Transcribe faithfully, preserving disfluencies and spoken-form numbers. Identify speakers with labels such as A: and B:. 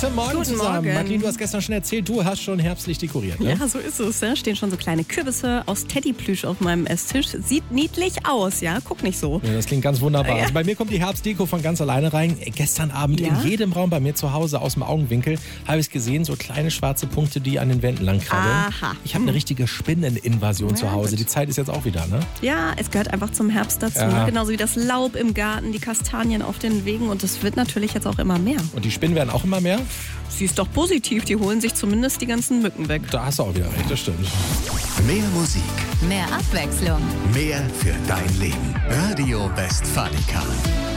A: Guten Morgen
B: Guten
A: zusammen.
B: Morgen.
A: Martin, du hast gestern schon erzählt, du hast schon herbstlich dekoriert, ne?
B: Ja, so ist es. Ja. Stehen schon so kleine Kürbisse aus Teddyplüsch auf meinem Esstisch. Sieht niedlich aus, ja? Guck nicht so.
A: Ja, das klingt ganz wunderbar.
B: Ja.
A: Also bei mir kommt die Herbstdeko von ganz alleine rein. Gestern Abend
B: Ja?
A: in jedem Raum bei mir zu Hause aus dem Augenwinkel habe ich gesehen, so kleine schwarze Punkte, die an den Wänden lang krabbeln.
B: Aha.
A: Ich habe eine richtige Spinneninvasion
B: Ja,
A: zu Hause.
B: gut.
A: Die Zeit ist jetzt auch wieder, ne?
B: Ja, es gehört einfach zum Herbst dazu.
A: Ja.
B: Genauso wie das Laub im Garten, die Kastanien auf den Wegen. Und es wird natürlich jetzt auch immer mehr.
A: Und die Spinnen werden auch immer mehr.
B: Sie ist doch positiv. Die holen sich zumindest die ganzen Mücken weg.
A: Da hast du auch wieder recht, das stimmt.
C: Mehr Musik,
D: Mehr Abwechslung.
C: mehr für dein Leben. Radio Westfalica.